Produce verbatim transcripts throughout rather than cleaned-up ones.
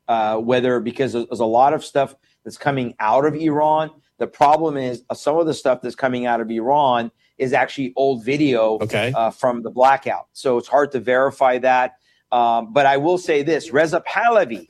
uh, whether because there's a lot of stuff that's coming out of Iran. The problem is uh, some of the stuff that's coming out of Iran is actually old video okay. uh, from the blackout. So it's hard to verify that. Um, but I will say this, Reza Pahlavi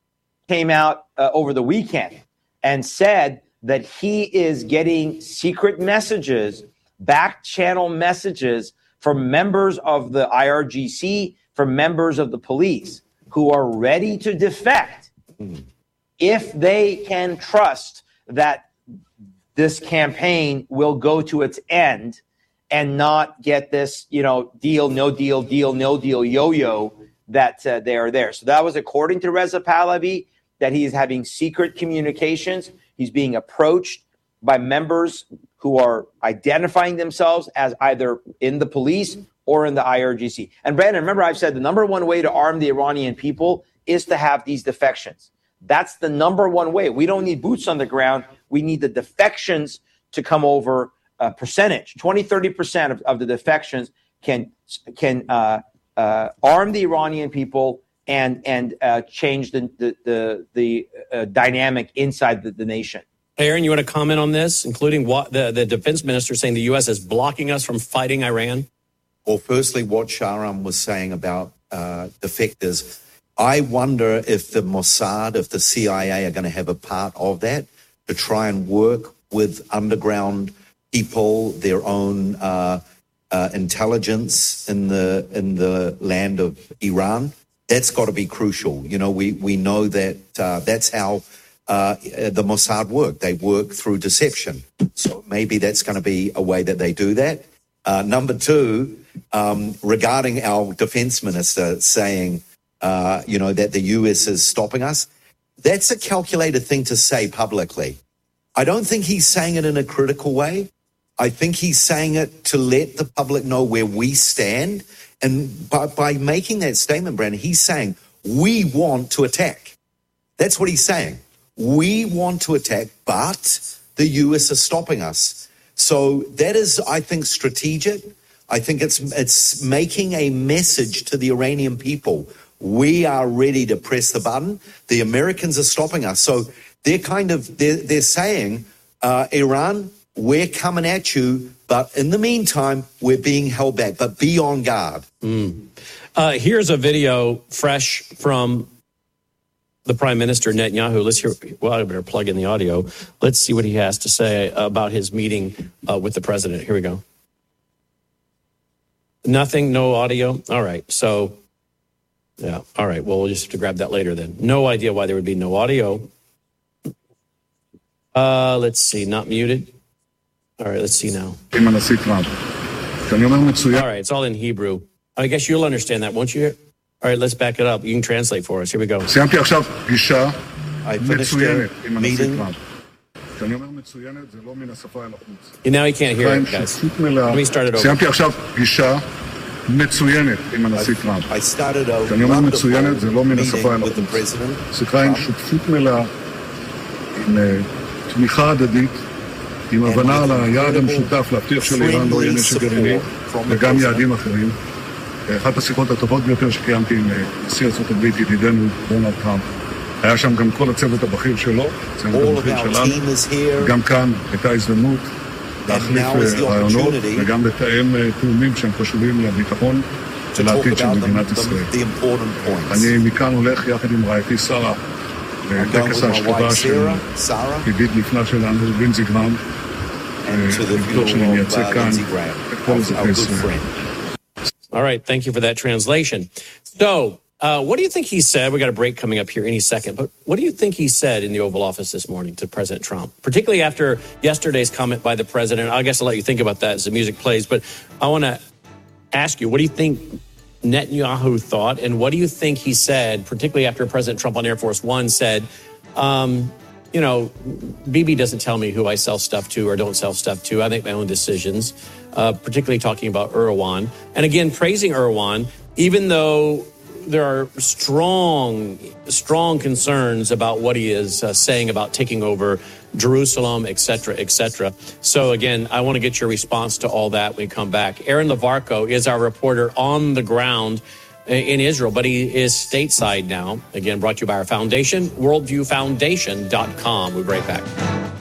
came out uh, over the weekend and said that he is getting secret messages, back channel messages from members of the I R G C, from members of the police who are ready to defect mm. if they can trust that this campaign will go to its end and not get this, you know, deal, no deal, deal, no deal, yo-yo that uh, they are there. So that was according to Reza Pahlavi, that he is having secret communications. He's being approached by members who are identifying themselves as either in the police or in the I R G C. And Brandon, remember I've said the number one way to arm the Iranian people is to have these defections. That's the number one way. We don't need boots on the ground. We need the defections to come over a percentage. twenty, thirty percent of, of the defections can can uh, uh, arm the Iranian people and and uh, change the the the, the uh, dynamic inside the, the nation. Aaron, you want to comment on this, including what the, the defense minister saying the U S is blocking us from fighting Iran? Well, firstly, what Shahram was saying about uh, defectors, I wonder if the Mossad, if the C I A are going to have a part of that to try and work with underground people, their own uh, uh, intelligence in the in the land of Iran. That's got to be crucial. You know, we we know that uh, that's how uh, the Mossad work. They work through deception. So maybe that's going to be a way that they do that. Uh, number two, um, regarding our defense minister saying, uh, you know, that the U S is stopping us, that's a calculated thing to say publicly. I don't think he's saying it in a critical way. I think he's saying it to let the public know where we stand. And by, by making that statement, Brandon, he's saying, we want to attack. That's what he's saying. We want to attack, but the U S is stopping us. So that is, I think, strategic. I think it's it's making a message to the Iranian people. We are ready to press the button. The Americans are stopping us. So they're kind of, they're, they're saying, uh, Iran, we're coming at you, but in the meantime, we're being held back. But be on guard. Mm. Uh, here's a video fresh from the Prime Minister Netanyahu. Let's hear. Well, I better plug in the audio. Let's see what he has to say about his meeting uh, with the president. Here we go. Nothing, no audio. All right. So, yeah. All right. Well, we'll just have to grab that later then. No idea why there would be no audio. Uh, let's see. Not muted. All right. Let's see now. All right. It's all in Hebrew. I guess you'll understand that, won't you? All right, let's back it up. You can translate for us. Here we go. I finished a meeting. And now he can't hear it, guys. Let me start it over. I started a wonderful meeting with the president. עם הבנה על היעד המשותף להבטיח שלאיראן לא יהיה נשק גרעיני וגם יעדים אחרים. אחת השיחות הטובות ביותר שקיימתי עם נשיא ארצות הברית ידידנו דונלד טראמפ. היה שם גם כל הצוות הבכיר שלו, הצוות הבכיר שלנו. גם כאן הייתה הזדמנות להחליף רעיונות וגם לתאם תאומים שהם חשובים לביטחון ולעתיד של מדינת ישראל. אני מכאן הולך יחד עם רעייתי שרה לטקס ההשכבה של ידיד נפלא שלנו, לינזי גראם, לבטוח שאני מייצג כאן את כל אזרחי ישראל. All right, thank you for that translation. So, uh, what do you think he said? We got a break coming up here any second, but what do you think he said in the Oval Office this morning to President Trump, particularly after yesterday's comment by the president? I guess I'll let you think about that as the music plays, but I want to ask you, what do you think Netanyahu thought, and what do you think he said, particularly after President Trump on Air Force One said, um, you know, Bibi doesn't tell me who I sell stuff to or don't sell stuff to. I make my own decisions, uh, particularly talking about Erdogan. And again, praising Erdogan, even though there are strong, strong concerns about what he is uh, saying about taking over Jerusalem, et cetera, et cetera. So again, I want to get your response to all that when we come back. Aaron Lavarco is our reporter on the ground in Israel, but he is stateside now. Again, brought to you by our foundation, worldview foundation dot com. We'll be right back.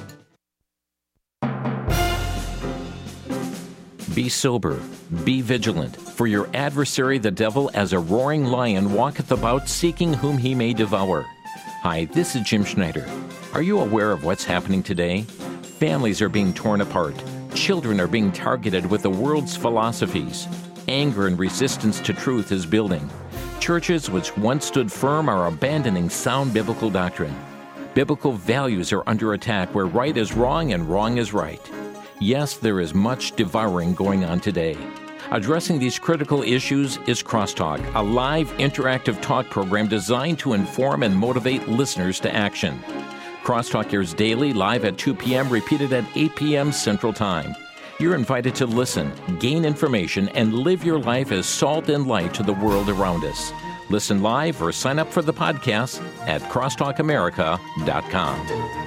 Be sober, be vigilant, for your adversary the devil as a roaring lion walketh about seeking whom he may devour. Hi, this is Jim Schneider. Are you aware of what's happening today? Families are being torn apart. Children are being targeted with the world's philosophies. Anger and resistance to truth is building. Churches which once stood firm are abandoning sound biblical doctrine. Biblical values are under attack where right is wrong and wrong is right. Yes, there is much devouring going on today. Addressing these critical issues is Crosstalk, a live interactive talk program designed to inform and motivate listeners to action. Crosstalk airs daily, live at two p.m., repeated at eight p.m. Central Time. You're invited to listen, gain information, and live your life as salt and light to the world around us. Listen live or sign up for the podcast at crosstalk america dot com.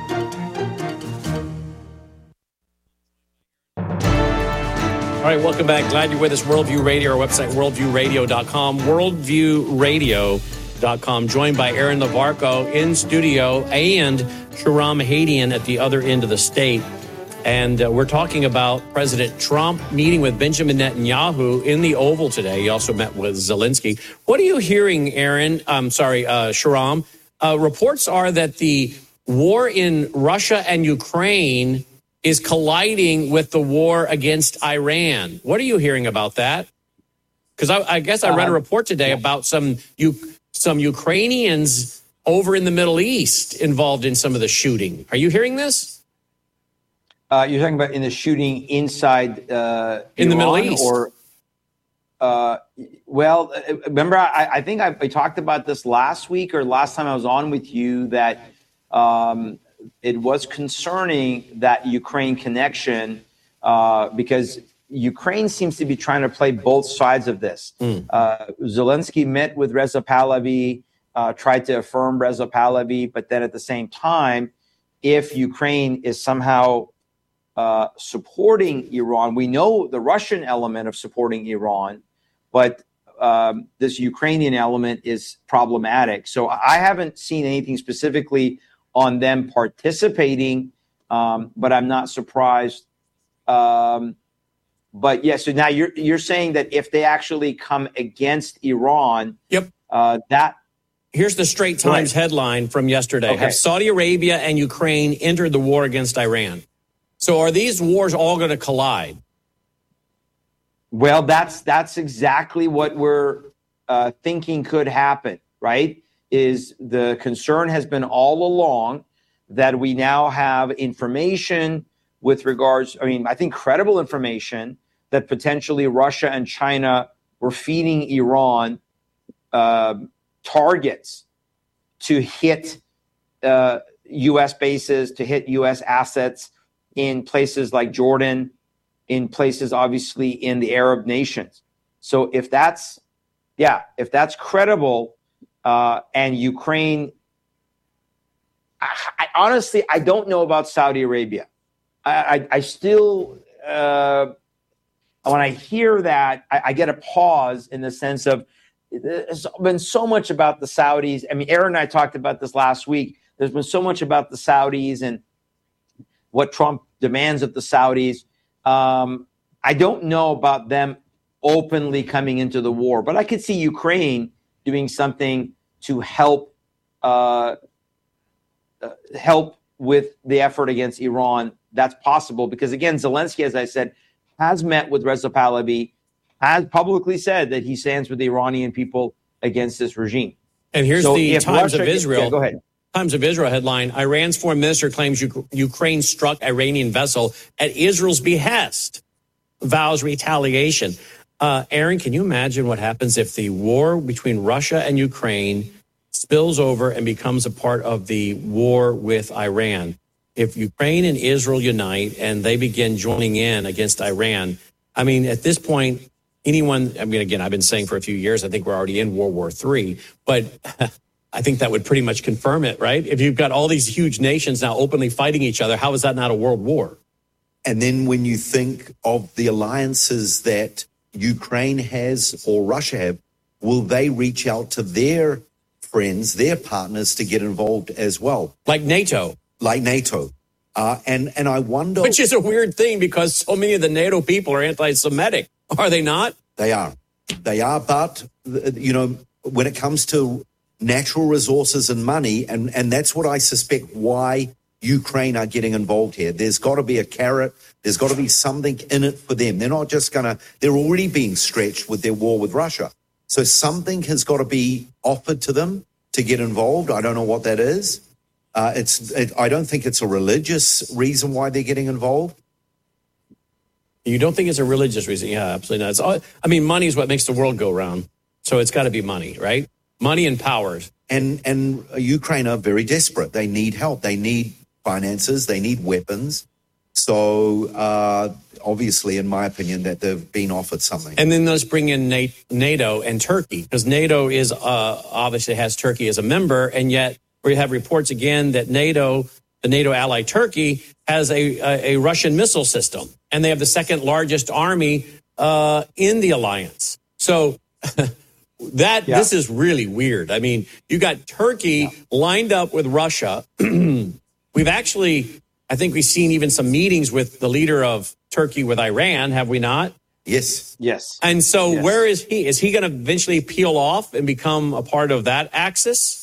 All right, welcome back. Glad you're with us. Worldview Radio, our website, worldview radio dot com, worldview radio dot com. Joined by Aaron Navarco in studio and Shahram Hadian at the other end of the state. And uh, we're talking about President Trump meeting with Benjamin Netanyahu in the Oval today. He also met with Zelensky. What are you hearing, Aaron? I'm sorry, uh, Shahram. Uh, reports are that the war in Russia and Ukraine is colliding with the war against Iran. What are you hearing about that? Because I, I guess I read a report today about some you, some Ukrainians over in the Middle East involved in some of the shooting. Are you hearing this? Uh, you're talking about in the shooting inside uh, in Iran, the Middle East, or uh, well, remember I, I think I, I talked about this last week or last time I was on with you that. Um, It was concerning that Ukraine connection uh, because Ukraine seems to be trying to play both sides of this. Mm. Uh, Zelensky met with Reza Pahlavi, uh, tried to affirm Reza Pahlavi, but then at the same time, if Ukraine is somehow uh, supporting Iran, we know the Russian element of supporting Iran, but um, this Ukrainian element is problematic. So I haven't seen anything specifically on them participating, um, but I'm not surprised. Um, but yeah, so now you're you're saying that if they actually come against Iran, yep, uh, that here's the Straight Times right. headline from yesterday: okay. Have Saudi Arabia and Ukraine entered the war against Iran? So are these wars all going to collide? Well, that's that's exactly what we're uh, thinking could happen, right? Is the concern has been all along that we now have information with regards, I mean, I think credible information that potentially Russia and China were feeding Iran uh, targets to hit uh, U S bases, to hit U S assets in places like Jordan, in places obviously in the Arab nations. So if that's, yeah, if that's credible, Uh, and Ukraine, I, I honestly, I don't know about Saudi Arabia. I, I, I still, uh, when I hear that, I, I get a pause in the sense of there's been so much about the Saudis. I mean, Aaron and I talked about this last week. There's been so much about the Saudis and what Trump demands of the Saudis. Um, I don't know about them openly coming into the war, but I could see Ukraine doing something to help uh, uh, help with the effort against Iran. That's possible because, again, Zelensky, as I said, has met with Reza Pahlavi, has publicly said that he stands with the Iranian people against this regime. And here's so the Times Russia, of Israel. Yeah, go ahead. Times of Israel headline: Iran's foreign minister claims U- Ukraine struck Iranian vessel at Israel's behest, vows retaliation. Uh, Aaron, can you imagine what happens if the war between Russia and Ukraine spills over and becomes a part of the war with Iran? If Ukraine and Israel unite and they begin joining in against Iran, I mean, at this point, anyone, I mean, again, I've been saying for a few years, I think we're already in World War Three, but I think that would pretty much confirm it, right? If you've got all these huge nations now openly fighting each other, how is that not a world war? And then when you think of the alliances that Ukraine has or Russia have will they reach out to their friends, their partners to get involved as well? Like NATO. Like NATO. Uh, and, and I wonder... Which is a weird thing because so many of the NATO people are anti-Semitic. Are they not? They are. They are, but, you know, when it comes to natural resources and money, and, and that's what I suspect why Ukraine are getting involved here. There's got to be a carrot. There's got to be something in it for them. They're not just going to... They're already being stretched with their war with Russia. So something has got to be offered to them to get involved. I don't know what that is. Uh, it's. It, I don't think it's a religious reason why they're getting involved. You don't think it's a religious reason? Yeah, absolutely not. It's all, I mean, money is what makes the world go round. So it's got to be money, right? Money and powers. And and Ukraine are very desperate. They need help. They need finances. They need weapons. So uh, obviously, in my opinion, that they've been offered something. And then let's bring in NATO and Turkey, because NATO is uh, obviously has Turkey as a member, and yet we have reports again that NATO, the NATO ally Turkey, has a, a, a Russian missile system, and they have the second largest army uh, in the alliance. So that yeah. This is really weird. I mean, you got Turkey yeah. lined up with Russia. We've actually, I think we've seen even some meetings with the leader of Turkey with Iran, have we not? Yes. Yes. And so yes. where is he? Is he going to eventually peel off and become a part of that axis?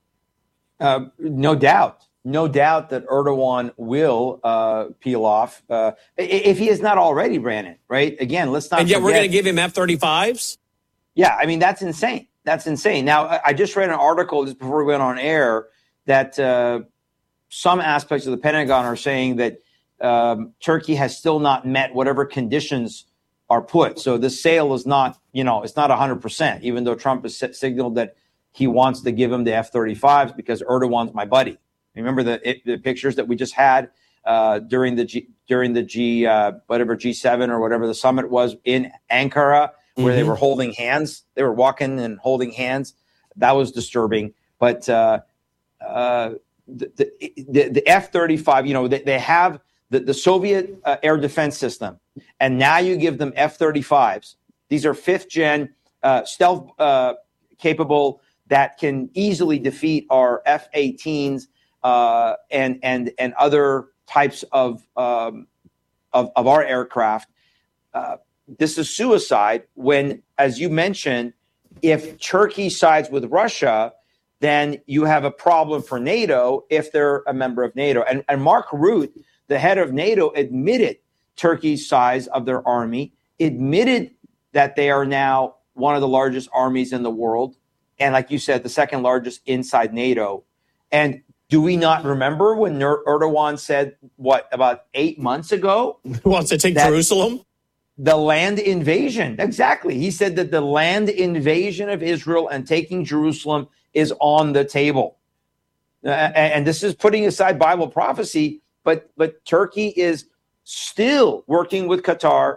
Uh, no doubt. No doubt that Erdogan will uh, peel off uh, if he is not already, Brandon, right? Again, let's not And yet forget, we're going to give him F thirty-fives? Yeah, I mean, that's insane. That's insane. Now, I just read an article just before we went on air that uh, some aspects of the Pentagon are saying that um, Turkey has still not met whatever conditions are put. So the sale is not, you know, it's not one hundred percent, even though Trump has signaled that he wants to give him the F thirty-fives because Erdogan's my buddy. Remember the, it, the pictures that we just had uh, during the G, during the G uh, whatever G seven or whatever the summit was in Ankara, where mm-hmm. they were holding hands. They were walking and holding hands. That was disturbing. But uh, uh, the, the, the, the F thirty-five, you know, they, they have the, the Soviet uh, air defense system, and now you give them F thirty-fives. These are fifth gen uh, stealth uh, capable that can easily defeat our F eighteens uh, and and and other types of um, of, of our aircraft. Uh, this is suicide when, as you mentioned, if Turkey sides with Russia, then you have a problem for NATO if they're a member of NATO. And, and Mark Rutte, the head of NATO, admitted Turkey's size of their army, admitted that they are now one of the largest armies in the world. And like you said, the second largest inside NATO. And do we not remember when Erdogan said, what, about eight months ago? He wants to take Jerusalem? The land invasion. Exactly. He said that the land invasion of Israel and taking Jerusalem is on the table. Uh, and this is putting aside Bible prophecy, but but Turkey is still working with Qatar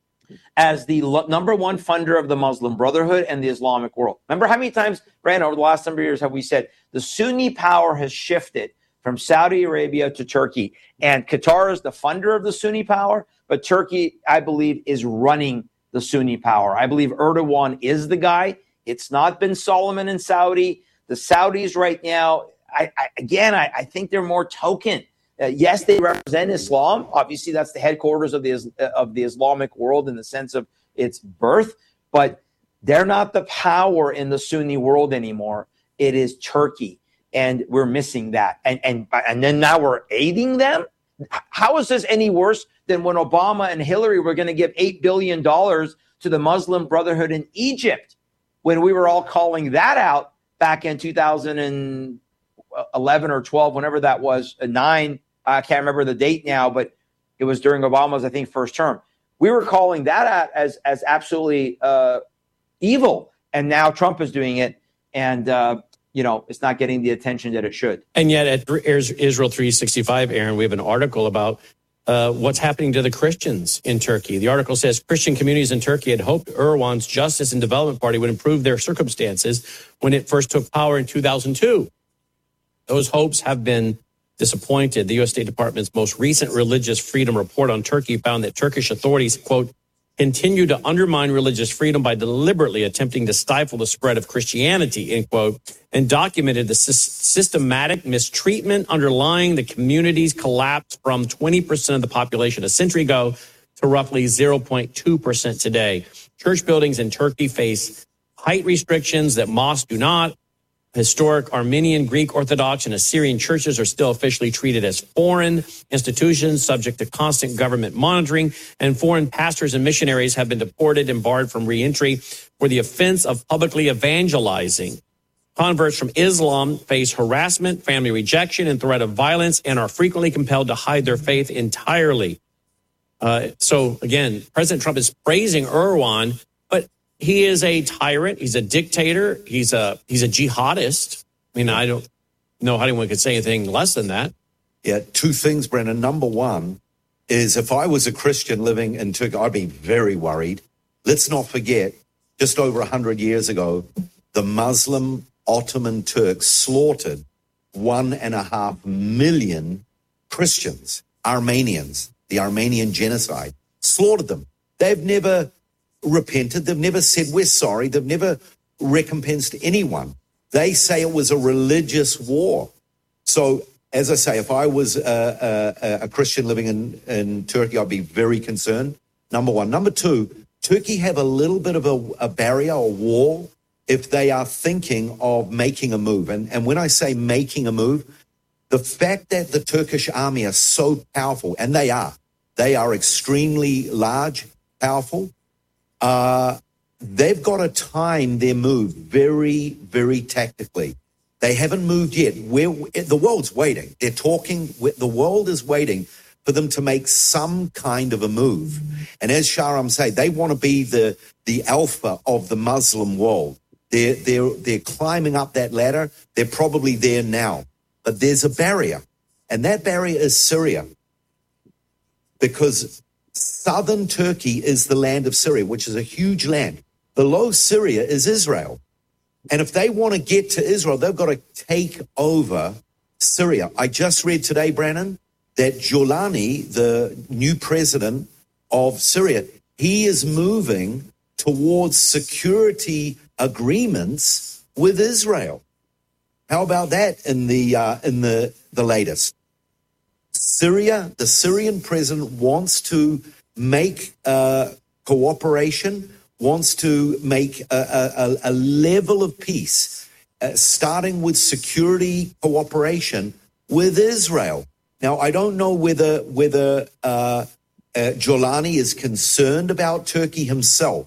as the lo- number one funder of the Muslim Brotherhood and the Islamic world. Remember how many times, Brandon, over the last number of years have we said the Sunni power has shifted from Saudi Arabia to Turkey, and Qatar is the funder of the Sunni power, but Turkey, I believe, is running the Sunni power. I believe Erdogan is the guy. It's not bin Salman in Saudi. The Saudis right now, I, I, again, I, I think they're more token. Uh, yes, they represent Islam. Obviously, that's the headquarters of the of the Islamic world in the sense of its birth. But they're not the power in the Sunni world anymore. It is Turkey, and we're missing that. And and and then now we're aiding them. How is this any worse than when Obama and Hillary were going to give eight billion dollars to the Muslim Brotherhood in Egypt, when we were all calling that out back in two thousand eleven or twelve, whenever that was, uh, nine. I can't remember the date now, but it was during Obama's, I think, first term. We were calling that out as as absolutely uh, evil, and now Trump is doing it, and uh, you know, it's not getting the attention that it should. And yet, at Israel three sixty-five, Aaron, we have an article about uh, what's happening to the Christians in Turkey. The article says Christian communities in Turkey had hoped Erdogan's Justice and Development Party would improve their circumstances when it first took power in two thousand two. Those hopes have been disappointed. The U S State Department's most recent religious freedom report on Turkey found that Turkish authorities, quote, continue to undermine religious freedom by deliberately attempting to stifle the spread of Christianity, end quote, and documented the sy- systematic mistreatment underlying the community's collapse from twenty percent of the population a century ago to roughly zero point two percent today. Church buildings in Turkey face height restrictions that mosques do not. Historic Armenian, Greek Orthodox, and Assyrian churches are still officially treated as foreign institutions subject to constant government monitoring, and foreign pastors and missionaries have been deported and barred from reentry for the offense of publicly evangelizing. Converts from Islam face harassment, family rejection, and threat of violence, and are frequently compelled to hide their faith entirely. Uh, so, again, President Trump is praising Erdogan, but he is a tyrant. He's a dictator. He's a he's a jihadist. I mean, I don't know how anyone could say anything less than that. Yeah, two things, Brennan. Number one is if I was a Christian living in Turkey, I'd be very worried. Let's not forget, just over one hundred years ago, the Muslim Ottoman Turks slaughtered one and a half million Christians, Armenians, the Armenian genocide, slaughtered them. They've never repented. They've never said, we're sorry. They've never recompensed anyone. They say it was a religious war. So, as I say, if I was a, a, a Christian living in, in Turkey, I'd be very concerned, number one. Number two, Turkey have a little bit of a, a barrier or wall if they are thinking of making a move. And, and when I say making a move, the fact that the Turkish army are so powerful, and they are, they are extremely large, powerful, Uh, they've got to time their move very, very tactically. They haven't moved yet. We're, the world's waiting. They're talking. The world is waiting for them to make some kind of a move. And as Shahram said, they want to be the the alpha of the Muslim world. They're they're they're climbing up that ladder. They're probably there now, but there's a barrier, and that barrier is Syria, because southern Turkey is the land of Syria, which is a huge land. Below Syria is Israel. And if they want to get to Israel, they've got to take over Syria. I just read today, Brannon, that Giuliani, the new president of Syria, he is moving towards security agreements with Israel. How about that in the uh, in the, the latest? Syria, the Syrian president wants to make uh, cooperation, wants to make a, a, a level of peace, uh, starting with security cooperation with Israel. Now, I don't know whether whether uh, uh, Giuliani is concerned about Turkey himself,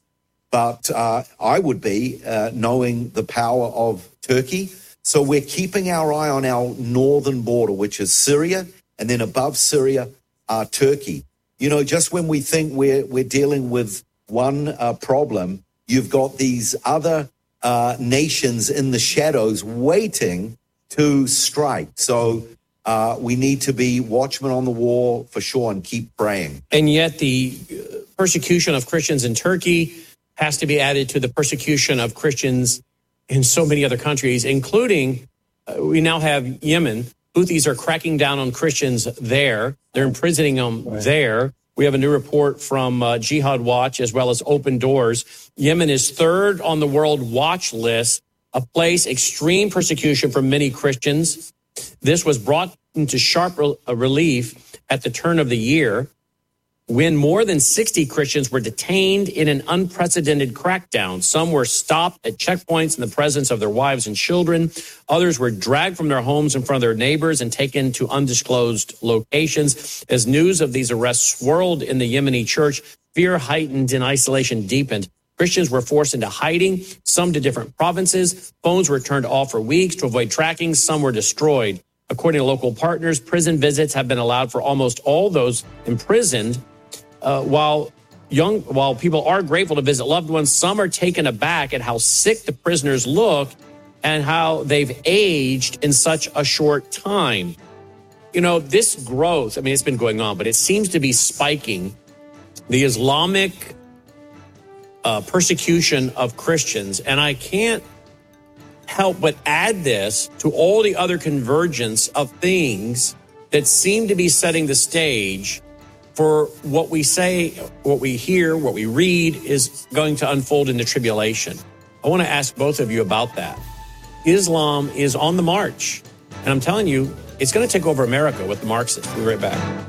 but uh, I would be, uh, knowing the power of Turkey. So we're keeping our eye on our northern border, which is Syria. And then above Syria, uh, Turkey. You know, just when we think we're we're dealing with one uh, problem, you've got these other uh, nations in the shadows waiting to strike. So uh, we need to be watchmen on the wall for sure and keep praying. And yet the persecution of Christians in Turkey has to be added to the persecution of Christians in so many other countries, including uh, we now have Yemen. Houthis are cracking down on Christians there. They're imprisoning them right. there. We have a new report from uh, Jihad Watch as well as Open Doors. Yemen is third on the world watch list, a place extreme persecution for many Christians. This was brought into sharp re- relief at the turn of the year when more than sixty Christians were detained in an unprecedented crackdown. Some were stopped at checkpoints in the presence of their wives and children. Others were dragged from their homes in front of their neighbors and taken to undisclosed locations. As news of these arrests swirled in the Yemeni church, fear heightened and isolation deepened. Christians were forced into hiding, some to different provinces. Phones were turned off for weeks to avoid tracking. Some were destroyed. According to local partners, prison visits have been allowed for almost all those imprisoned. Uh, while young, while people are grateful to visit loved ones, some are taken aback at how sick the prisoners look and how they've aged in such a short time. You know, this growth, I mean, it's been going on, but it seems to be spiking. The Islamic uh, persecution of Christians. And I can't help but add this to all the other convergence of things that seem to be setting the stage for what we say, what we hear, what we read is going to unfold in the tribulation. I want to ask both of you about that. Islam is on the march, and I'm telling you, it's going to take over America with the Marxists. We'll be right back.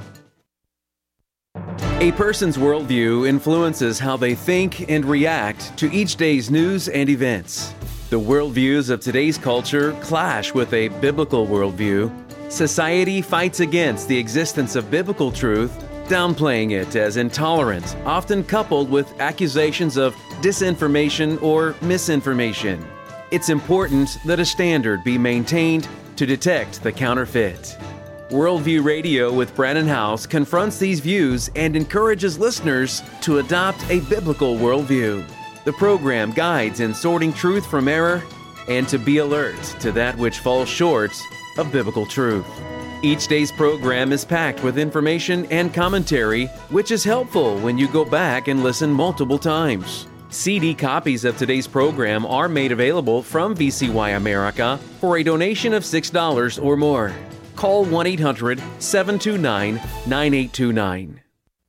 A person's worldview influences how they think and react to each day's news and events. The worldviews of today's culture clash with a biblical worldview. Society fights against the existence of biblical truth, downplaying it as intolerant, often coupled with accusations of disinformation or misinformation. It's important that a standard be maintained to detect the counterfeit. Worldview Radio with Brannon Howse confronts these views and encourages listeners to adopt a biblical worldview. The program guides in sorting truth from error and to be alert to that which falls short of biblical truth. Each day's program is packed with information and commentary, which is helpful when you go back and listen multiple times. C D copies of today's program are made available from V C Y America for a donation of six dollars or more. Call one eight hundred seven two nine nine eight two nine.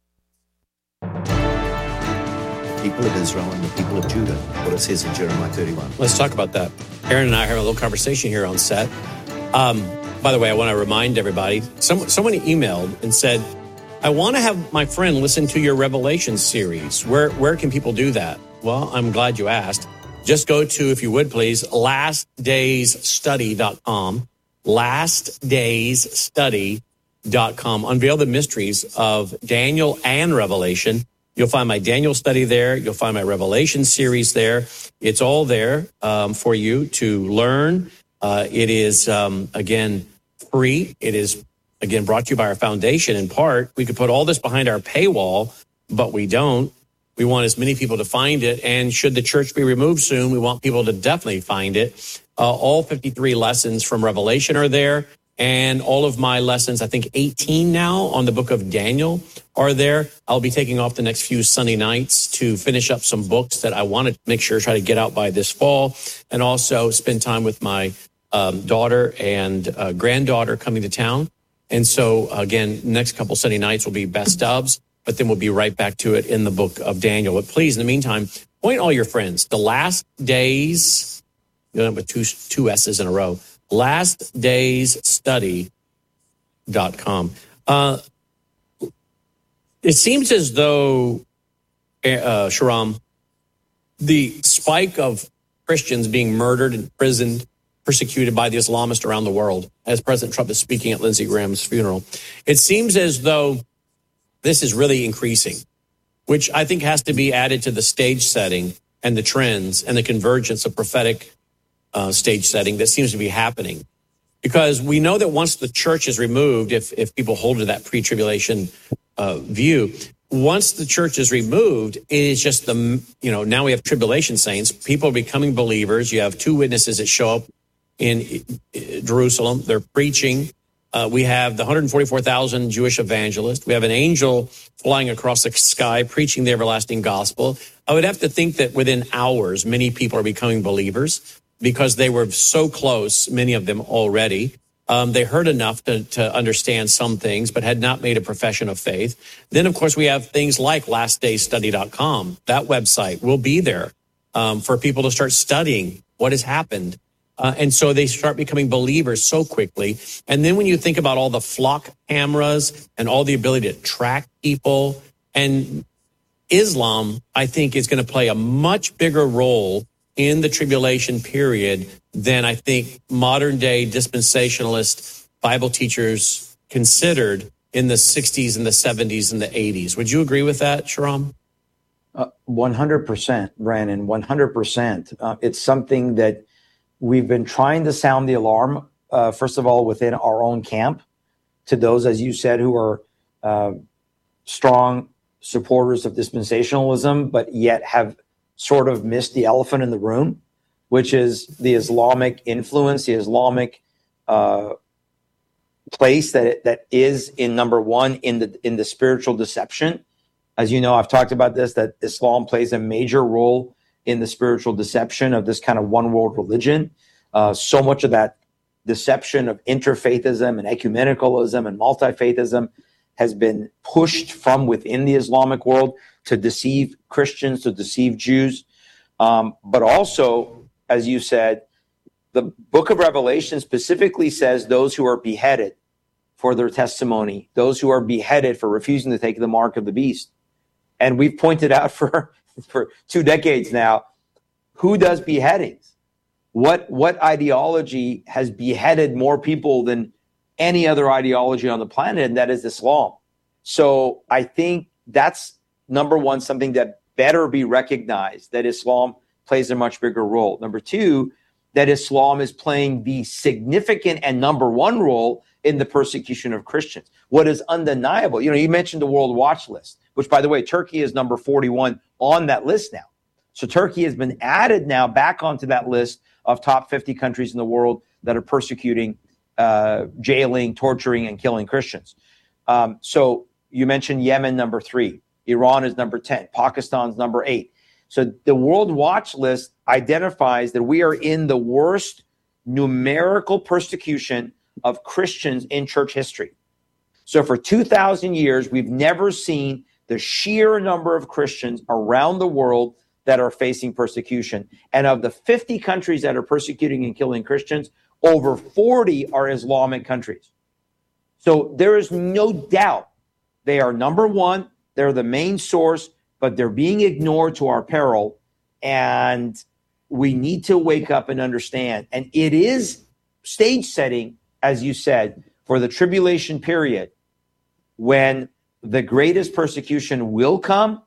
People of Israel and the people of Judah, what it says in Jeremiah thirty-one. Let's talk about that. Aaron and I are having a little conversation here on set. Um, by the way, I want to remind everybody, some, someone emailed and said, I want to have my friend listen to your Revelation series. Where, where can people do that? Well, I'm glad you asked. Just go to, if you would please, last days study dot com. last days study dot com. Unveil the mysteries of Daniel and Revelation. You'll find my Daniel study there. You'll find my Revelation series there. It's all there um, for you to learn. Uh, it is, um, again, free. It is, again, brought to you by our foundation in part. We could put all this behind our paywall, but we don't. We want as many people to find it. And should the church be removed soon, we want people to definitely find it. Uh, all fifty-three lessons from Revelation are there. And all of my lessons, I think eighteen now on the book of Daniel are there. I'll be taking off the next few Sunday nights to finish up some books that I want to make sure try to get out by this fall, and also spend time with my um, daughter and uh, granddaughter coming to town. And so, again, next couple Sunday nights will be best ofs, but then we'll be right back to it in the book of Daniel. But please, in the meantime, point all your friends. The Last Days, you know, with two, two S's in a row. last days study dot com. Uh, it seems as though, uh, Shahram, the spike of Christians being murdered, imprisoned, persecuted by the Islamists around the world, as President Trump is speaking at Lindsey Graham's funeral, it seems as though this is really increasing, which I think has to be added to the stage setting and the trends and the convergence of prophetic Uh, stage setting that seems to be happening, because we know that once the church is removed, if if people hold to that pre-tribulation uh, view, once the church is removed, it is just the, you know, now we have tribulation saints. People are becoming believers. You have two witnesses that show up in Jerusalem. They're preaching. Uh, we have the one hundred forty-four thousand Jewish evangelists. We have an angel flying across the sky preaching the everlasting gospel. I would have to think that within hours, many people are becoming believers, because they were so close, many of them already. Um, they heard enough to, to understand some things, but had not made a profession of faith. Then, of course, we have things like last days study dot com. That website will be there um, for people to start studying what has happened. Uh, and so they start becoming believers so quickly. And then when you think about all the flock cameras and all the ability to track people, and Islam, I think, is going to play a much bigger role in the tribulation period than I think modern day dispensationalist Bible teachers considered in the sixties and the seventies and the eighties. Would you agree with that, Shahram? Uh, one hundred percent, Brannon, one hundred percent. Uh, it's something that we've been trying to sound the alarm, uh, first of all, within our own camp, to those, as you said, who are uh, strong supporters of dispensationalism, but yet have sort of missed the elephant in the room, which is the Islamic influence, the Islamic uh, place that that is in number one in the in the spiritual deception. As you know, I've talked about this, that Islam plays a major role in the spiritual deception of this kind of one world religion. Uh, so much of that deception of interfaithism and ecumenicalism and multi-faithism has been pushed from within the Islamic world to deceive Christians, to deceive Jews. Um, but also, as you said, the book of Revelation specifically says those who are beheaded for their testimony, those who are beheaded for refusing to take the mark of the beast. And we've pointed out for, for two decades now, who does beheadings? What, what ideology has beheaded more people than any other ideology on the planet, and that is Islam. So I think that's, number one, something that better be recognized, that Islam plays a much bigger role. Number two, that Islam is playing the significant and number one role in the persecution of Christians. What is undeniable, you know, you mentioned the World Watch List, which, by the way, Turkey is number forty-one on that list now. So Turkey has been added now back onto that list of top fifty countries in the world that are persecuting, uh, jailing, torturing, and killing Christians. Um, so you mentioned Yemen, number three. Iran is number ten. Pakistan's number eight. So the World Watch List identifies that we are in the worst numerical persecution of Christians in church history. So for two thousand years, we've never seen the sheer number of Christians around the world that are facing persecution. And of the fifty countries that are persecuting and killing Christians, over forty are Islamic countries. So there is no doubt they are number one. They're the main source, but they're being ignored to our peril. And we need to wake up and understand. And it is stage setting, as you said, for the tribulation period, when the greatest persecution will come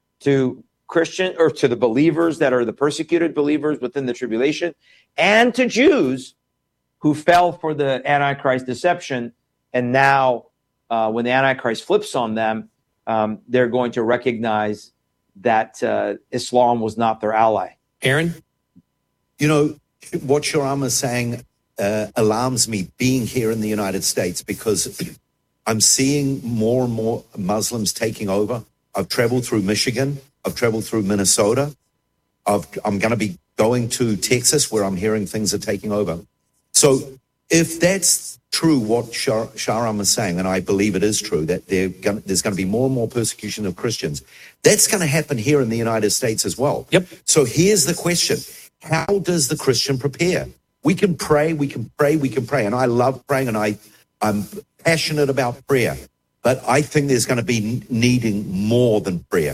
to Christian or to the believers that are the persecuted believers within the tribulation, and to Jews who fell for the Antichrist deception. And now uh, when the Antichrist flips on them, um, they're going to recognize that uh, Islam was not their ally. Aaron? You know, what Shahram is saying uh, alarms me being here in the United States, because I'm seeing more and more Muslims taking over. I've traveled through Michigan. I've traveled through Minnesota. I've, I'm going to be going to Texas, where I'm hearing things are taking over. So if that's true, what Shah, Shahram is saying, and I believe it is true, that gonna, there's going to be more and more persecution of Christians, that's going to happen here in the United States as well. Yep. So here's the question. How does the Christian prepare? We can pray, we can pray, we can pray. And I love praying, and I, I'm passionate about prayer. But I think there's going to be needing more than prayer.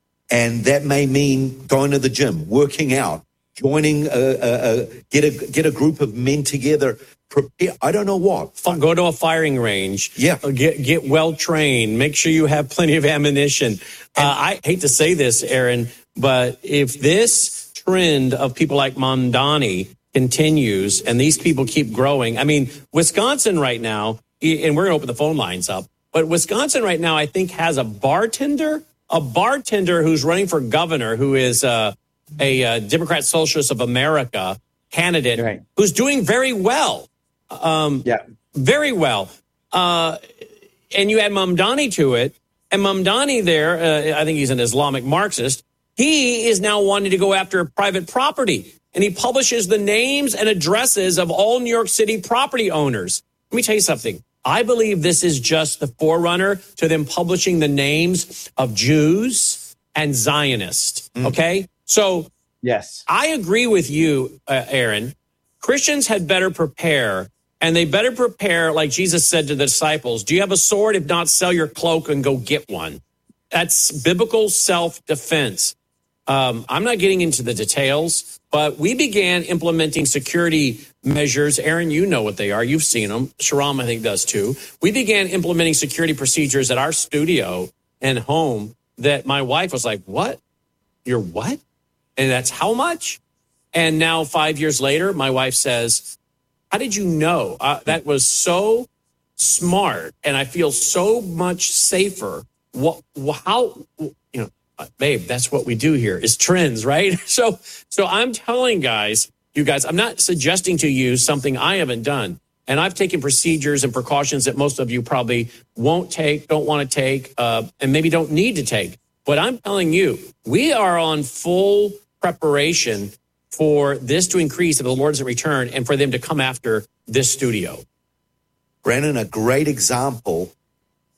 And that may mean going to the gym, working out, joining, a, a, a, get a get a group of men together, prepare. I don't know what. Go to a firing range. Yeah. Get get well trained. Make sure you have plenty of ammunition. Uh, I hate to say this, Aaron, but if this trend of people like Mamdani continues and these people keep growing, I mean, Wisconsin right now, and we're going to open the phone lines up, but Wisconsin right now, I think, has a bartender, a bartender who's running for governor, who is uh, a uh, Democrat Socialist of America candidate, right, who's doing very well. Um, yeah, very well. Uh, and you add Mamdani to it, and Mamdani there, uh, I think he's an Islamic Marxist. He is now wanting to go after private property, and he publishes the names and addresses of all New York City property owners. Let me tell you something. I believe this is just the forerunner to them publishing the names of Jews and Zionists. Mm. Okay? So, yes, I agree with you, uh, Aaron. Christians had better prepare, and they better prepare like Jesus said to the disciples. Do you have a sword? If not, sell your cloak and go get one. That's biblical self-defense. Um, I'm not getting into the details, but we began implementing security measures. Aaron, you know what they are. You've seen them. Shahram, I think, does too. We began implementing security procedures at our studio and home that my wife was like, what? You're what? And that's how much? And now five years later, my wife says, how did you know? Uh, that was so smart, and I feel so much safer. What, how, you know, babe, that's what we do here is trends, right? So, so I'm telling guys, you guys, I'm not suggesting to you something I haven't done. And I've taken procedures and precautions that most of you probably won't take, don't want to take, uh, and maybe don't need to take. But I'm telling you, we are on full preparation for this to increase if the Lord doesn't return, and for them to come after this studio. Brandon, a great example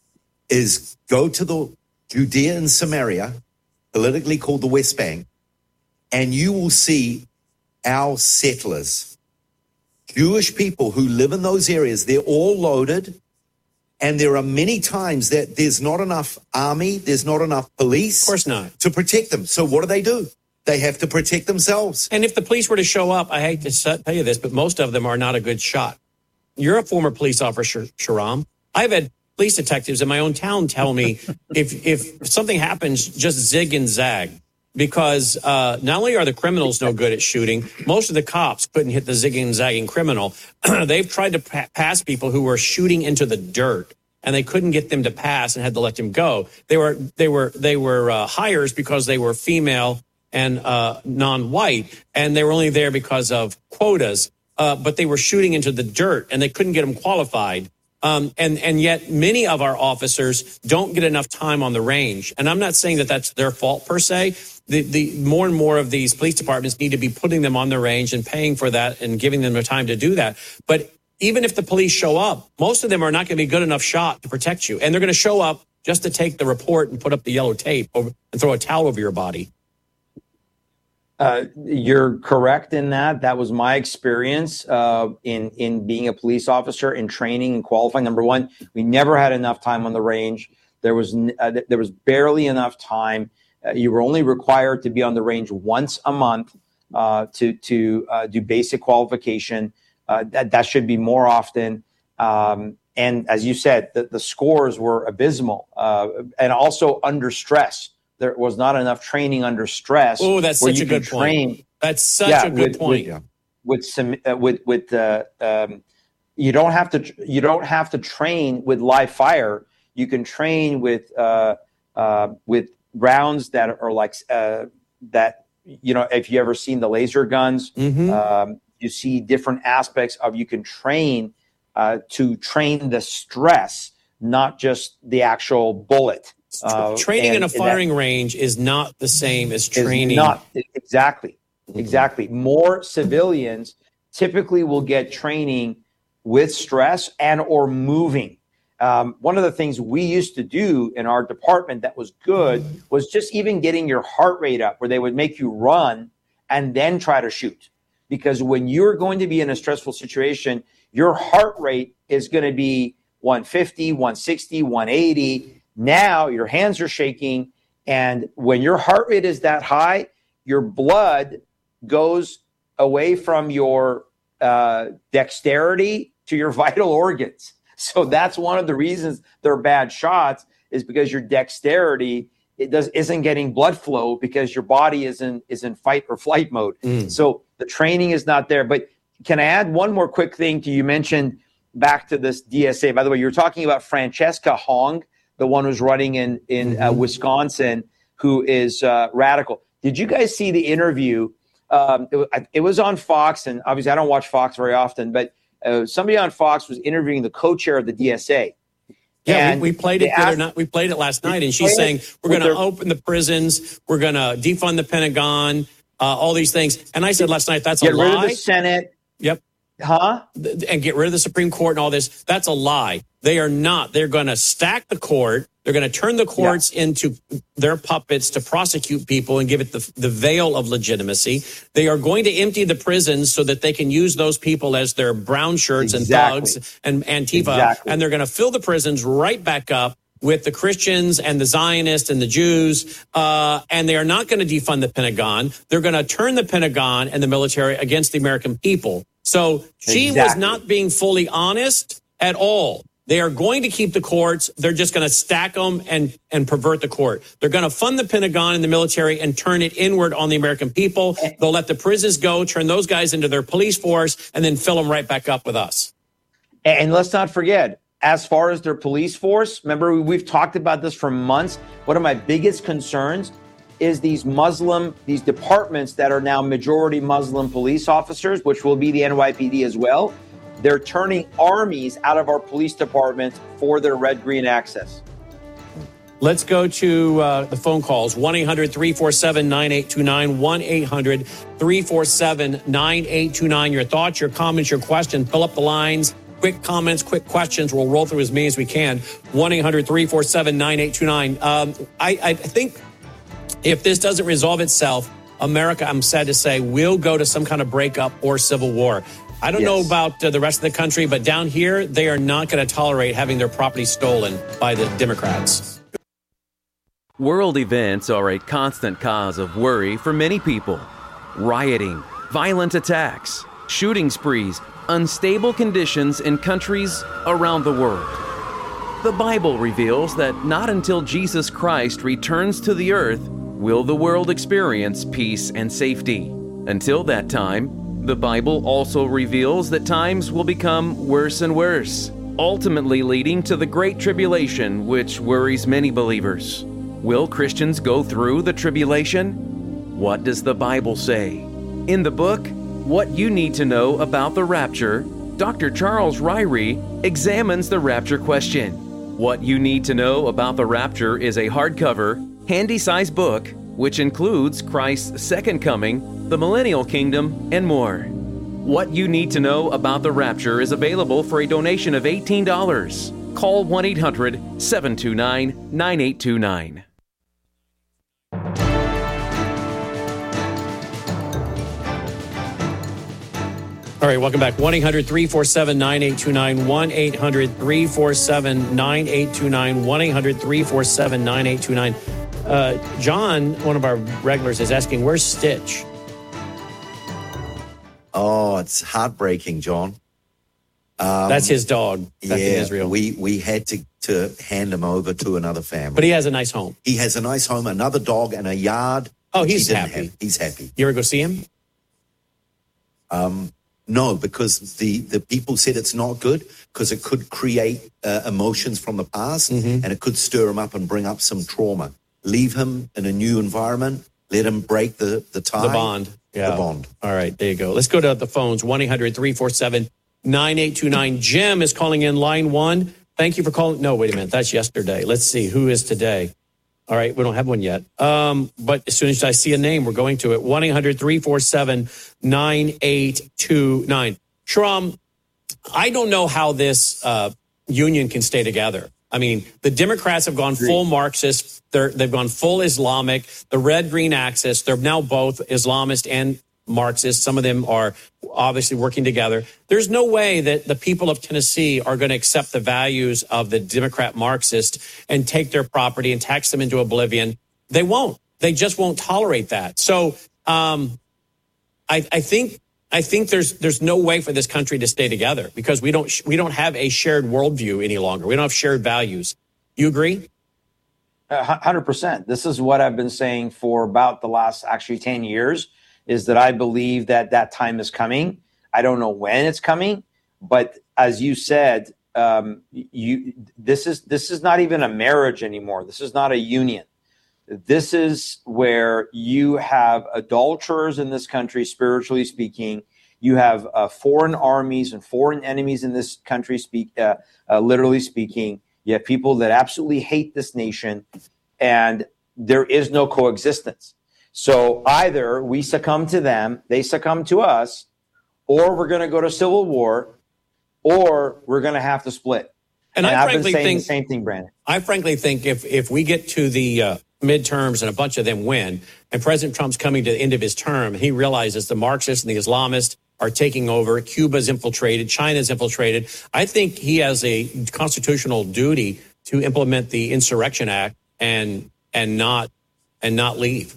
is go to the Judea and Samaria, politically called the West Bank, and you will see our settlers, Jewish people who live in those areas. They're all loaded. And there are many times that there's not enough army, there's not enough police. Of course not. To protect them. So what do they do? They have to protect themselves. And if the police were to show up, I hate to tell you this, but most of them are not a good shot. You're a former police officer, Shahram. I've had police detectives in my own town tell me if if something happens, just zig and zag. Because uh, not only are the criminals no good at shooting, most of the cops couldn't hit the zigging and zagging criminal. They've tried to pa- pass people who were shooting into the dirt, and they couldn't get them to pass and had to let them go. They were they were they were uh, hires because they were female and uh, non-white, and they were only there because of quotas. Uh, but they were shooting into the dirt, and they couldn't get them qualified. Um, and, and yet many of our officers don't get enough time on the range. And I'm not saying that that's their fault per se. The, the more and more of these police departments need to be putting them on the range and paying for that and giving them the time to do that. But even if the police show up, most of them are not going to be good enough shot to protect you. And they're going to show up just to take the report and put up the yellow tape over, and throw a towel over your body. Uh, you're correct in that. That was my experience uh, in in being a police officer, in training and qualifying. Number one, we never had enough time on the range. There was uh, there was barely enough time. Uh, you were only required to be on the range once a month uh, to to uh, do basic qualification. Uh, that that should be more often. Um, and as you said, the, the scores were abysmal, uh, and also under stress. There was not enough training under stress. Oh, that's such a good train. point. That's such yeah, a good with, point. With, yeah. with some, uh, with with uh, um, you don't have to you don't have to train with live fire. You can train with uh, uh, with rounds that are like uh, that. You know, if you ever seen the laser guns, mm-hmm. um, you see different aspects of. You can train uh, to train the stress, not just the actual bullet. Uh, training in a firing that, range is not the same as training. Not exactly, exactly. More civilians typically will get training with stress and or moving. Um, one of the things we used to do in our department that was good was just even getting your heart rate up, where they would make you run and then try to shoot. Because when you're going to be in a stressful situation, your heart rate is going to be one fifty, one sixty, one eighty. Now your hands are shaking, and when your heart rate is that high, your blood goes away from your uh, dexterity to your vital organs. So that's one of the reasons they're bad shots, is because your dexterity it does isn't getting blood flow because your body is in is in fight or flight mode. Mm. So the training is not there. But can I add one more quick thing to you? Mentioned back to this D S A. By the way, you were talking about Francesca Hong, the one who's running in, in uh, Wisconsin, who is uh, radical. Did you guys see the interview? Um, it, it was on Fox, and obviously I don't watch Fox very often, but uh, somebody on Fox was interviewing the co-chair of the D S A. Yeah, we, we played it. Asked, not, we played it last night, and she's saying we're going to open the prisons, we're going to defund the Pentagon, uh, all these things. And I said last night, that's a lie. Get rid of the Senate. Yep. Huh? And get rid of the Supreme Court and all this. That's a lie. They are not. They're going to stack the court. They're going to turn the courts yeah. into their puppets to prosecute people and give it the, the veil of legitimacy. They are going to empty the prisons so that they can use those people as their brown shirts exactly. and thugs and Antifa. Exactly. And they're going to fill the prisons right back up with the Christians and the Zionists and the Jews. Uh, and they are not going to defund the Pentagon. They're going to turn the Pentagon and the military against the American people. So she exactly. was not being fully honest at all. They are going to keep the courts. They're just going to stack them and, and pervert the court. They're going to fund the Pentagon and the military and turn it inward on the American people. They'll let the prisons go, turn those guys into their police force, and then fill them right back up with us. And let's not forget, as far as their police force, remember, we've talked about this for months. One of my biggest concerns is these Muslim, these departments that are now majority Muslim police officers, which will be the N Y P D as well. They're turning armies out of our police departments for their red-green access. Let's go to uh, the phone calls. one eight hundred three four seven nine eight two nine, one eight hundred three four seven nine eight two nine. Your thoughts, your comments, your questions. Fill up the lines. quick comments, quick questions. We'll roll through as many as we can. one eight hundred three four seven nine eight two nine. Um, I, I think if this doesn't resolve itself, America, I'm sad to say, will go to some kind of breakup or civil war. I don't yes. know about uh, the rest of the country, but down here, they are not going to tolerate having their property stolen by the Democrats. World events are a constant cause of worry for many people. Rioting, violent attacks, shooting sprees, unstable conditions in countries around the world. The Bible reveals that not until Jesus Christ returns to the earth will the world experience peace and safety. Until that time, the Bible also reveals that times will become worse and worse, ultimately leading to the Great Tribulation, which worries many believers. Will Christians go through the tribulation? What does the Bible say? In the book, What You Need to Know About the Rapture, Doctor Charles Ryrie examines the rapture question. What You Need to Know About the Rapture is a hardcover, handy-sized book which includes Christ's second coming, the millennial kingdom, and more. What You Need to Know About the Rapture is available for a donation of eighteen dollars. Call one eight hundred seven two nine nine eight two nine. All right, welcome back. one eight hundred three four seven nine eight two nine. one eight hundred three four seven nine eight two nine. one eight hundred three four seven nine eight two nine. Uh, John, one of our regulars, is asking, where's Stitch? Oh, it's heartbreaking, John. Um, That's his dog back yeah, in Israel. We, we had to, to hand him over to another family. But he has a nice home. He has a nice home, another dog, and a yard. Oh, he's he happy. Have. He's happy. You ever go see him? Um, no, because the, the people said it's not good because it could create uh, emotions from the past mm-hmm. and it could stir him up and bring up some trauma. Leave him in a new environment. Let him break the, the tie. The bond. Yeah. The bond. All right, there you go. Let's go to the phones. one eight hundred three four seven nine eight two nine. Jim is calling in line one. Thank you for calling. No, wait a minute. That's yesterday. Let's see. Who is today? All right, we don't have one yet. Um, but as soon as I see a name, we're going to it. one eight hundred three four seven nine eight two nine. Shahram, I don't know how this uh, union can stay together. I mean, the Democrats have gone full Marxist. They're, they've gone full Islamic. The red-green axis, they're now both Islamist and Marxist. Some of them are obviously working together. There's no way that the people of Tennessee are going to accept the values of the Democrat Marxist and take their property and tax them into oblivion. They won't. They just won't tolerate that. So um, I, I think I think there's there's no way for this country to stay together because we don't we don't have a shared worldview any longer. We don't have shared values. You agree? one hundred percent. This is what I've been saying for about the last actually ten years. Is that I believe that that time is coming. I don't know when it's coming, but as you said, um, you this is this is not even a marriage anymore. This is not a union. This is where you have adulterers in this country, spiritually speaking. You have uh, foreign armies and foreign enemies in this country, speak uh, uh, literally speaking. You have people that absolutely hate this nation, and there is no coexistence. So either we succumb to them, they succumb to us, or we're going to go to civil war, or we're going to have to split. And, and I I've frankly been saying think the same thing, Brandon. I frankly think if if we get to the uh, midterms and a bunch of them win, and President Trump's coming to the end of his term, he realizes the Marxists and the Islamists are taking over, Cuba's infiltrated, China's infiltrated. I think he has a constitutional duty to implement the Insurrection Act and and not and not leave.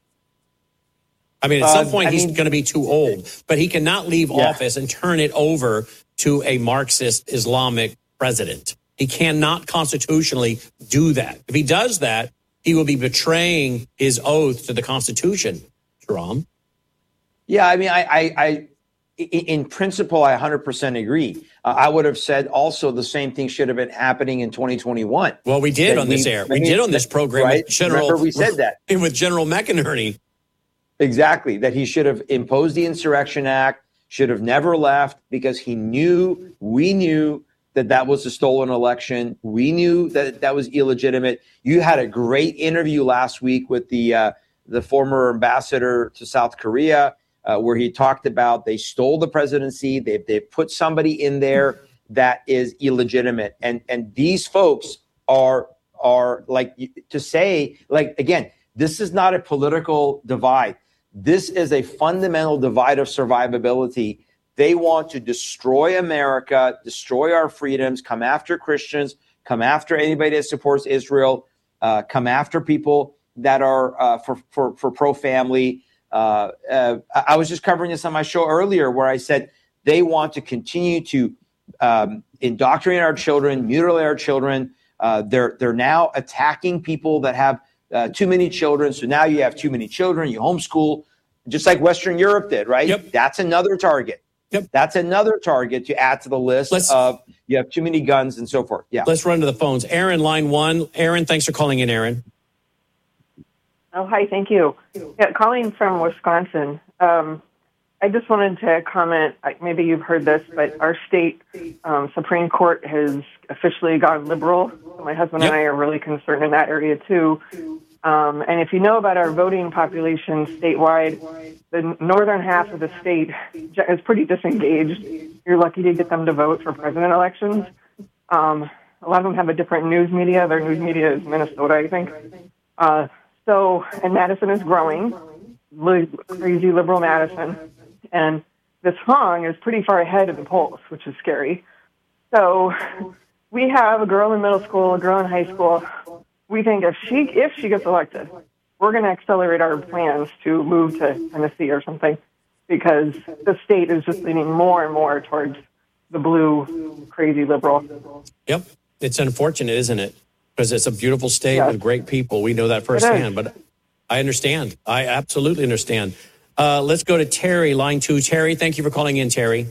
I mean, at some point, uh, he's going to be too old, but he cannot leave yeah. office and turn it over to a Marxist Islamic president. He cannot constitutionally do that. If he does that, he will be betraying his oath to the Constitution, Shahram. Yeah, I mean, I, I, I in principle, I one hundred percent agree. Uh, I would have said also the same thing should have been happening in twenty twenty-one. Well, we did on we, this air. We did on this program right? with General. Remember we said that with General McInerney. Exactly, that he should have imposed the Insurrection Act, should have never left because he knew, we knew that that was a stolen election. We knew that that was illegitimate. You had a great interview last week with the uh, the former ambassador to South Korea, uh, where he talked about they stole the presidency. They they put somebody in there that is illegitimate. And and these folks are are like to say, like, again, this is not a political divide. This is a fundamental divide of survivability. They want to destroy America, destroy our freedoms, come after Christians, come after anybody that supports Israel, uh, come after people that are uh, for, for, for pro-family. Uh, uh, I was just covering this on my show earlier where I said they want to continue to um, indoctrinate our children, mutilate our children. Uh, they're they're now attacking people that have uh, too many children. So now you have too many children. You homeschool, just like Western Europe did, right? Yep. That's another target. Yep. That's another target to add to the list Let's, of you have too many guns and so forth. Yeah. Let's run to the phones. Aaron, line one. Aaron, thanks for calling in, Aaron. Oh, hi. Thank you. Yeah, calling from Wisconsin. Um, I just wanted to comment, maybe you've heard this, but our state um, Supreme Court has officially gone liberal. So my husband yep. and I are really concerned in that area, too. Um, and if you know about our voting population statewide, the northern half of the state is pretty disengaged. You're lucky to get them to vote for president elections. Um, a lot of them have a different news media. Their news media is Minnesota, I think. Uh, so, and Madison is growing, li- crazy liberal Madison. And this Hong is pretty far ahead of the polls, which is scary. So we have a girl in middle school, a girl in high school. We think if she if she gets elected, we're going to accelerate our plans to move to Tennessee or something, because the state is just leaning more and more towards the blue, crazy liberal. Yep. It's unfortunate, isn't it? Because it's a beautiful state yes. with great people. We know that firsthand, but I understand. I absolutely understand. Uh, let's go to Terry, line two. Terry, thank you for calling in, Terry.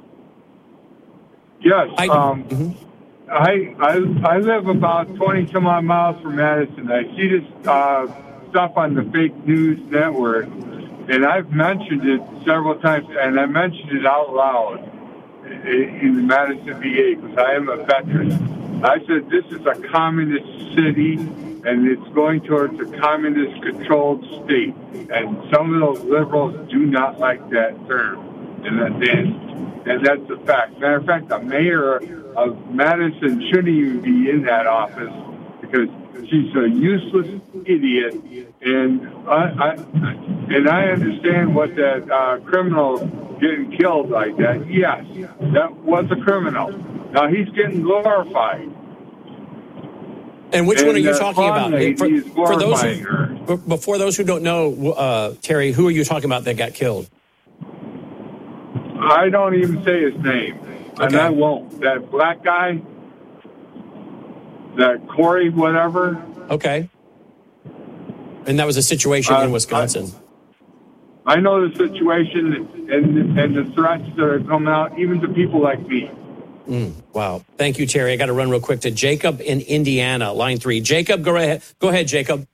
Yes. I, um, mm-hmm. I, I I live about twenty some odd miles from Madison. I see this uh, stuff on the fake news network, and I've mentioned it several times, and I mentioned it out loud in, in the Madison V A because I am a veteran. I said this is a communist city, and it's going towards a communist-controlled state, and some of those liberals do not like that term, and that, and, and that's a fact. Matter of fact, the mayor of Madison shouldn't even be in that office because she's a useless idiot. And I, I and I understand what that uh, criminal getting killed like that. Yes, that was a criminal. Now he's getting glorified. And which and one are you talking about? For, for those who, her. before those who don't know, uh, Terry, who are you talking about that got killed? I don't even say his name. Okay. And I won't. That black guy, that Corey, whatever. Okay. And that was a situation uh, in Wisconsin. I, I know the situation and and the threats that are coming out, even to people like me. Mm, wow. Thank you, Terry. I got to run real quick to Jacob in Indiana, line three. Jacob, go ahead. Go ahead, Jacob.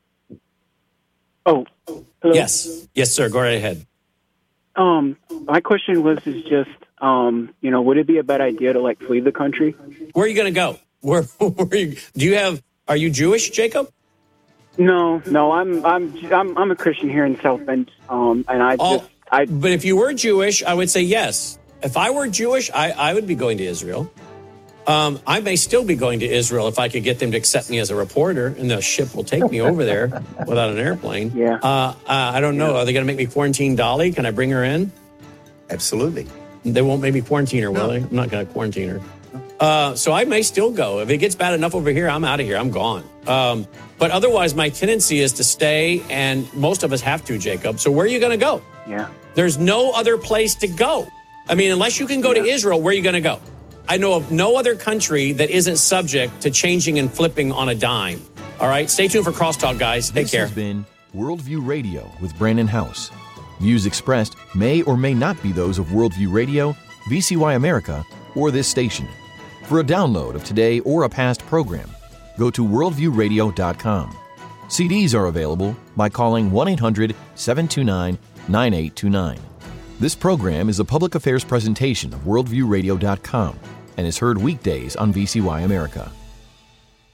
Oh, hello? Yes. Yes, sir. Go right ahead. Um, my question was is just, um, you know, would it be a bad idea to like flee the country? Where are you going to go? Where, where are you, do you have, are you Jewish, Jacob? No, no, I'm, I'm, I'm, I'm a Christian here in South Bend. Um, and I Oh, just, I, but if you were Jewish, I would say yes. If I were Jewish, I, I would be going to Israel. Um, I may still be going to Israel if I could get them to accept me as a reporter, and the ship will take me over there without an airplane. Yeah. Uh, uh, I don't know. Are they going to make me quarantine Dolly? Can I bring her in? Absolutely. They won't make me quarantine her, will No. they? I'm not going to quarantine her. Uh, so I may still go. If it gets bad enough over here, I'm out of here. I'm gone. Um, but otherwise, my tendency is to stay, and most of us have to, Jacob. So where are you going to go? yeah. There's no other place to go. I mean, unless you can go to Israel, where are you going to go? I know of no other country that isn't subject to changing and flipping on a dime. All right? Stay tuned for Crosstalk, guys. Take this care. This has been Worldview Radio with Brandon House. Views expressed may or may not be those of Worldview Radio, V C Y America, or this station. For a download of today or a past program, go to worldview radio dot com. C Ds are available by calling one eight hundred seven two nine nine eight two nine. This program is a public affairs presentation of worldview radio dot com and is heard weekdays on V C Y America.